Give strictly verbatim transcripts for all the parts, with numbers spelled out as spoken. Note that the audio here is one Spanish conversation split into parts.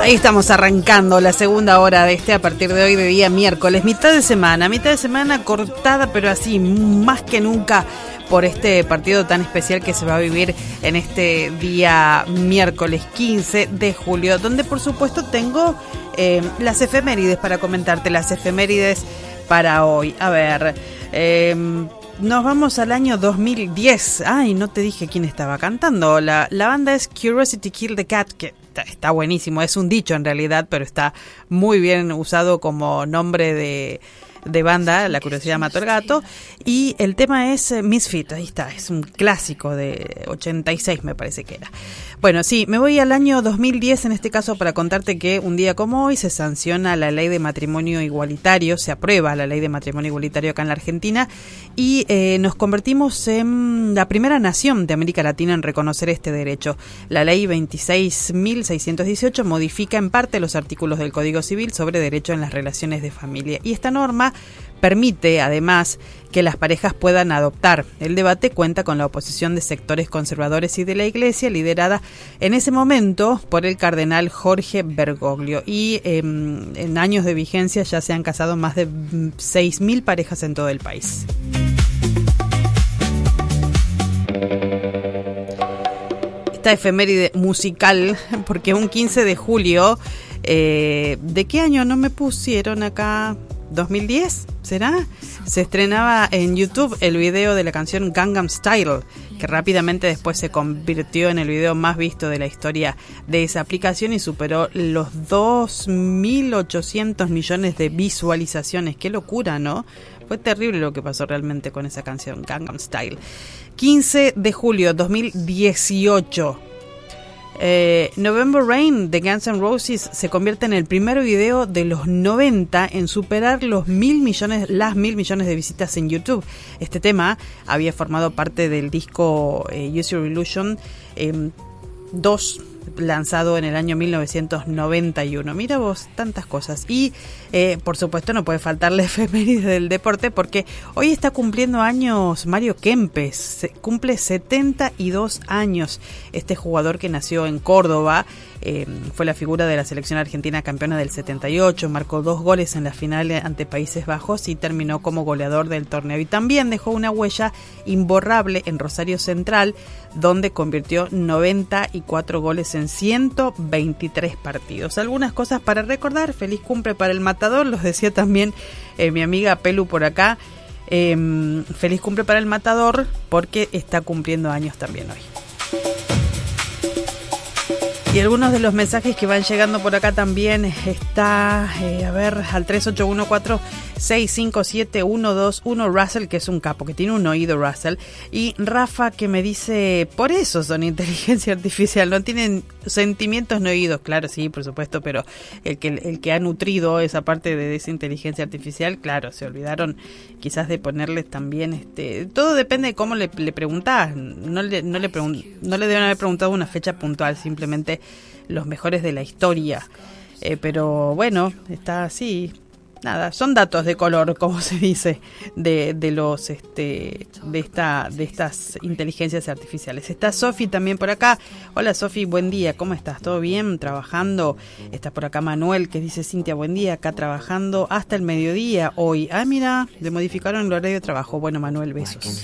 Ahí estamos arrancando la segunda hora de este a partir de hoy de día miércoles, mitad de semana, mitad de semana cortada pero así más que nunca por este partido tan especial que se va a vivir en este día miércoles quince de julio, donde por supuesto tengo eh, las efemérides para comentarte, las efemérides para hoy. A ver, eh, nos vamos al año dos mil diez. Ay, no te dije quién estaba cantando. La, la banda es Curiosity Killed the Cat, que está, está buenísimo. Es un dicho en realidad, pero está muy bien usado como nombre de, de banda. La curiosidad mató al gato. Y el tema es Misfit. Ahí está, es un clásico de ochenta y seis, me parece que era. Bueno, sí, me voy al año dos mil diez en este caso para contarte que un día como hoy se sanciona la ley de matrimonio igualitario, se aprueba la ley de matrimonio igualitario acá en la Argentina y eh, nos convertimos en la primera nación de América Latina en reconocer este derecho. La ley veintiséis mil seiscientos dieciocho modifica en parte los artículos del Código Civil sobre derecho en las relaciones de familia y esta norma permite, además, que las parejas puedan adoptar. El debate cuenta con la oposición de sectores conservadores y de la Iglesia, liderada en ese momento por el cardenal Jorge Bergoglio. Y eh, en años de vigencia ya se han casado más de seis mil parejas en todo el país. Esta efeméride musical, porque un quince de julio, eh, ¿de qué año no me pusieron acá? ¿dos mil diez? ¿Será? Se estrenaba en YouTube el video de la canción Gangnam Style, que rápidamente después se convirtió en el video más visto de la historia de esa aplicación y superó los dos mil ochocientos millones de visualizaciones. ¡Qué locura!, ¿no? Fue terrible lo que pasó realmente con esa canción, Gangnam Style. quince de julio dos mil dieciocho. Eh, November Rain de Guns N' Roses se convierte en el primer video de los noventa en superar los mil millones, las mil millones de visitas en YouTube. Este tema había formado parte del disco eh, Use Your Illusion eh, dos, lanzado en el año mil novecientos noventa y uno. Mira vos, tantas cosas. Y eh, por supuesto no puede faltar la efeméride del deporte porque hoy está cumpliendo años Mario Kempes, se, cumple setenta y dos años. Este jugador que nació en Córdoba, eh, fue la figura de la selección argentina campeona del setenta y ocho, marcó dos goles en la final ante Países Bajos y terminó como goleador del torneo. Y también dejó una huella imborrable en Rosario Central, donde convirtió noventa y cuatro goles en ciento veintitrés partidos. Algunas cosas para recordar. Feliz cumple para el Matador, los decía también eh, mi amiga Pelu por acá. Eh, feliz cumple para el Matador porque está cumpliendo años también hoy. Y algunos de los mensajes que van llegando por acá también está, eh, a ver, al tres ocho uno cuatro seis cinco siete uno dos uno, Russell, que es un capo, que tiene un oído Russell, y Rafa que me dice, por eso son inteligencia artificial, no tienen sentimientos ni oídos. Claro, sí, por supuesto, pero el que, el que ha nutrido esa parte de esa inteligencia artificial, claro, se olvidaron quizás de ponerles también, este, todo depende de cómo le, le preguntás, no le, no, le pregun- no le deben haber preguntado una fecha puntual, simplemente los mejores de la historia, eh, pero bueno, está así. Nada, son datos de color, como se dice, de, de los este de esta de estas inteligencias artificiales. Está Sofi también por acá. Hola Sofi, buen día, ¿cómo estás? ¿Todo bien? ¿Trabajando? Está por acá Manuel que dice, Cintia, buen día, acá trabajando hasta el mediodía hoy. Ah, mira, le modificaron el horario de trabajo. Bueno, Manuel, besos.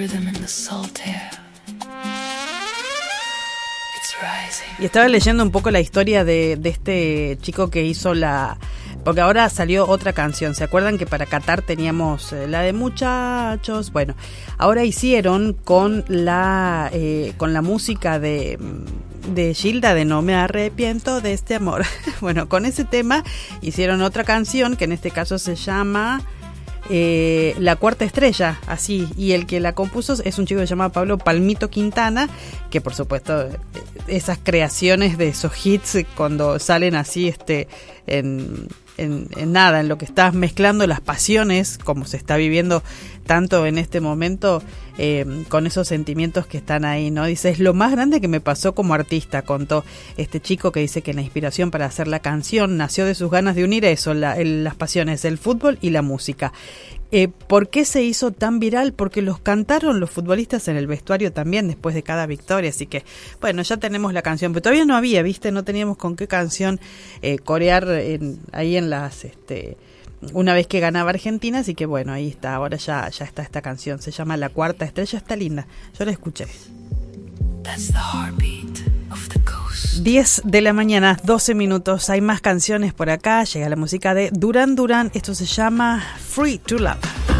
Y estaba leyendo un poco la historia de, de este chico que hizo la... Porque ahora salió otra canción. ¿Se acuerdan que para Qatar teníamos eh, la de Muchachos? Bueno, ahora hicieron con la eh, con la música de, de Gilda de No me arrepiento de este amor. Bueno, con ese tema hicieron otra canción que en este caso se llama... Eh, La Cuarta Estrella, así, y el que la compuso es un chico que se llama Pablo Palmito Quintana, que por supuesto esas creaciones de esos hits cuando salen así este en, en, en nada, en lo que estás mezclando las pasiones como se está viviendo tanto en este momento, eh, con esos sentimientos que están ahí, ¿no? Dice, es lo más grande que me pasó como artista, contó este chico que dice que la inspiración para hacer la canción nació de sus ganas de unir eso, la, el, las pasiones, el fútbol y la música. Eh, ¿Por qué se hizo tan viral? Porque los cantaron los futbolistas en el vestuario también después de cada victoria, así que bueno, ya tenemos la canción, pero todavía no había, ¿viste? No teníamos con qué canción eh, corear en, ahí en las, este, una vez que ganaba Argentina, así que bueno, ahí está, ahora ya, ya está esta canción, se llama La Cuarta Estrella, está linda, yo la escuché. That's the heartbeat of the coast. diez de la mañana, doce minutos, hay más canciones por acá, llega la música de Duran Duran, esto se llama Free to Love.